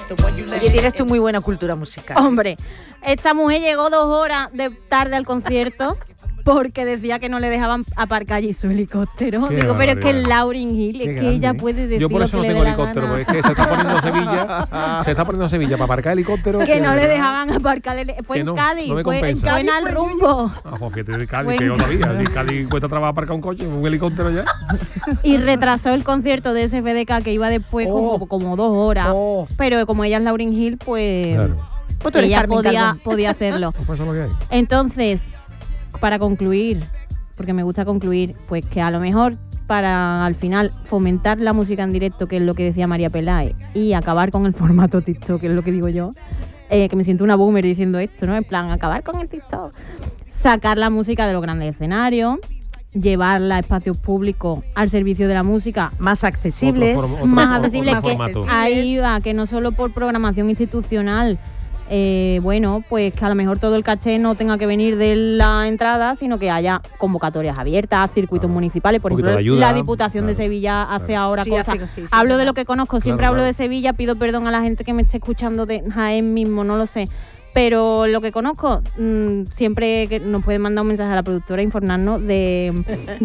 Oye, tienes tú muy buena cultura musical. Hombre, esta mujer llegó 2 horas de tarde al concierto porque decía que no le dejaban aparcar allí su helicóptero. Qué Digo, pero es que barbaridad. el Lauryn Hill, Qué es que grande, ella ¿eh? puede decir Yo por lo eso que no le tengo dé la helicóptero, gana. porque es que se está poniendo Sevilla para aparcar helicóptero. Que no le verdad. dejaban aparcar. Fue Que en no, Cádiz, no me fue en compensa. Al Rumbo. Ah, pues fíjate de Cádiz, Fue que en yo todavía. Si Cádiz cuesta trabajo aparcar un coche, un helicóptero ya. Y retrasó el concierto de SFDK que iba después como 2 horas. Pero como ella es Lauryn Hill, pues, Claro. Pues tú eres ella Carmen Carbón. podía hacerlo. Pues eso es lo que hay. Entonces, para concluir, porque me gusta concluir, pues que a lo mejor para al final fomentar la música en directo, que es lo que decía María Peláez, y acabar con el formato TikTok, que es lo que digo yo, que me siento una boomer diciendo esto, ¿no? En plan, acabar con el TikTok. Sacar la música de los grandes escenarios, llevarla a espacios públicos al servicio de la música. Más accesibles. Más accesibles, otro que formato. ahí va, que no solo por programación institucional, bueno, pues que a lo mejor todo el caché no tenga que venir de la entrada, sino que haya convocatorias abiertas, circuitos municipales. Por Un poquito ejemplo, de ayuda. la Diputación de Claro, Sevilla hace ahora Sí, cosas. sí, Hablo de verdad. lo que conozco, siempre Claro, hablo claro. de Sevilla, pido perdón a la gente que me esté escuchando de Jaén mismo, no lo sé. Pero lo que conozco, siempre que nos pueden mandar un mensaje a la productora e informarnos de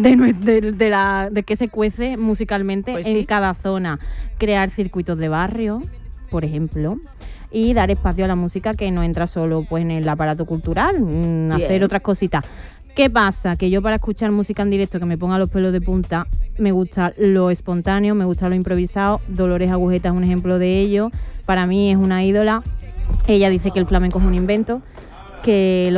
qué se cuece musicalmente Pues en sí. cada zona. Crear circuitos de barrio, por ejemplo, y dar espacio a la música que no entra solo pues en el aparato cultural, hacer otras cositas. ¿Qué pasa? Que yo para escuchar música en directo que me ponga los pelos de punta, me gusta lo espontáneo, me gusta lo improvisado. Dolores Agujeta es un ejemplo de ello. Para mí es una ídola. Ella dice que el flamenco es un invento, que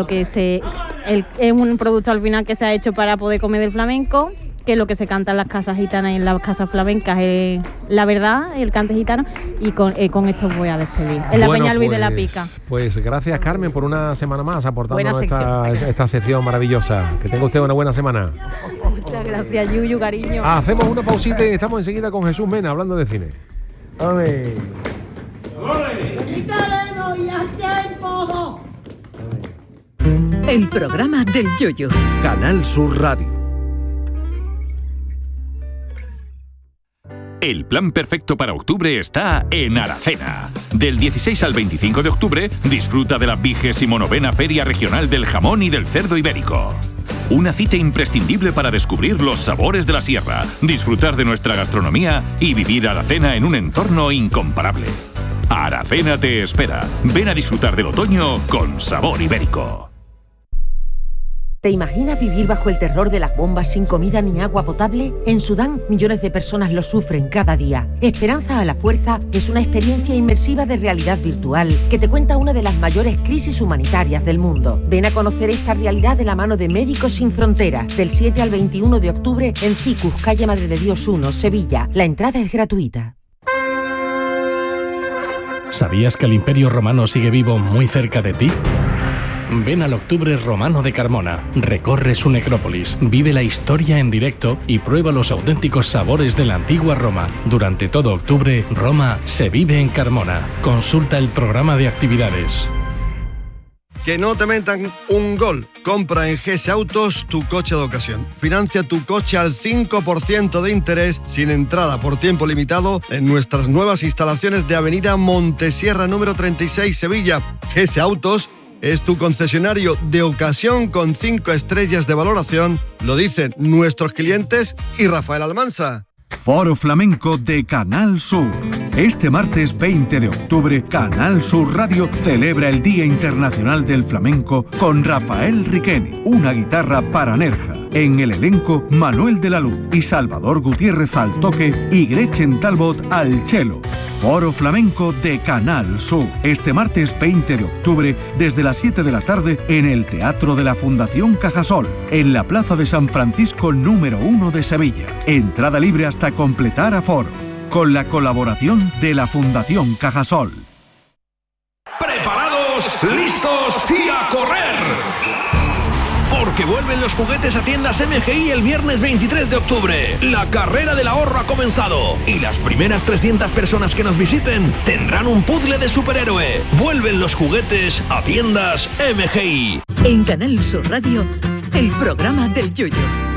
es un producto al final que se ha hecho para poder comer del flamenco, que lo que se canta en las casas gitanas y en las casas flamencas es la verdad, el cante gitano, y con esto os voy a despedir. En la Bueno, Peña Luis de la pues- Pica. Pues gracias, Carmen, por una semana más aportándonos Buena esta sección maravillosa. Que tenga usted una buena semana. Muchas gracias, Yuyu, cariño. Hacemos una pausita y estamos enseguida con Jesús Mena hablando de cine. El programa del Yoyo. Canal Sur Radio. El plan perfecto para octubre está en Aracena. Del 16 al 25 de octubre, disfruta de la 29ª Feria Regional del Jamón y del Cerdo Ibérico. Una cita imprescindible para descubrir los sabores de la sierra, disfrutar de nuestra gastronomía y vivir Aracena en un entorno incomparable. Aracena te espera. Ven a disfrutar del otoño con sabor ibérico. ¿Te imaginas vivir bajo el terror de las bombas sin comida ni agua potable? En Sudán, millones de personas lo sufren cada día. Esperanza a la Fuerza es una experiencia inmersiva de realidad virtual que te cuenta una de las mayores crisis humanitarias del mundo. Ven a conocer esta realidad de la mano de Médicos Sin Fronteras, del 7 al 21 de octubre en Cicus, calle Madre de Dios 1, Sevilla. La entrada es gratuita. ¿Sabías que el Imperio Romano sigue vivo muy cerca de ti? Ven al Octubre Romano de Carmona, recorre su necrópolis, vive la historia en directo y prueba los auténticos sabores de la antigua Roma. Durante todo octubre, Roma se vive en Carmona. Consulta el programa de actividades. Que no te metan un gol. Compra en GS Autos tu coche de ocasión. Financia tu coche al 5% de interés sin entrada por tiempo limitado en nuestras nuevas instalaciones de Avenida Montesierra número 36 Sevilla. GS Autos es tu concesionario de ocasión con 5 estrellas de valoración, lo dicen nuestros clientes y Rafael Almansa. Foro Flamenco de Canal Sur. Este martes 20 de octubre, Canal Sur Radio celebra el Día Internacional del Flamenco con Rafael Riqueni, una guitarra para Nerja. En el elenco, Manuel de la Luz y Salvador Gutiérrez al toque y Gretchen Talbot al cello. Foro Flamenco de Canal Sur. Este martes 20 de octubre, desde las 7 de la tarde, en el Teatro de la Fundación Cajasol, en la Plaza de San Francisco número 1 de Sevilla. Entrada libre hasta completar aforo. Con la colaboración de la Fundación Cajasol. ¡Preparados, listos y a correr! Porque vuelven los juguetes a tiendas MGI el viernes 23 de octubre. La carrera del ahorro ha comenzado y las primeras 300 personas que nos visiten tendrán un puzzle de superhéroe. Vuelven los juguetes a tiendas MGI. En Canal Sur Radio, el programa del Yoyo.